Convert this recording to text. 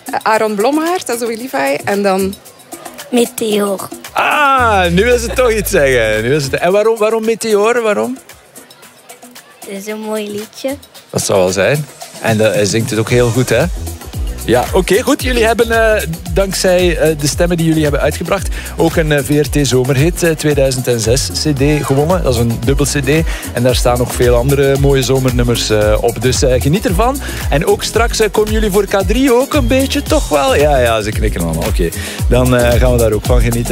Aaron Blommaert, dat is Levi. En dan... Meteor. Ah, nu wil ze toch iets zeggen. En waarom Meteor? Waarom? Het is een mooi liedje. Dat zou wel zijn. En hij zingt het ook heel goed, hè? Ja, oké, goed. Jullie hebben dankzij de stemmen die jullie hebben uitgebracht ook een VRT Zomerhit 2006 CD gewonnen. Dat is een dubbel CD. En daar staan nog veel andere mooie zomernummers op. Dus geniet ervan. En ook straks komen jullie voor K3 ook een beetje, toch wel? Ja, ze knikken allemaal. Oké, dan gaan we daar ook van genieten.